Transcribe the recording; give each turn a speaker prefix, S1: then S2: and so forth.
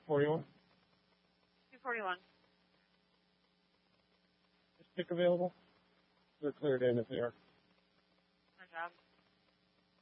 S1: 41.
S2: 241.
S1: Is pick available? They're cleared in if they are.
S2: My job.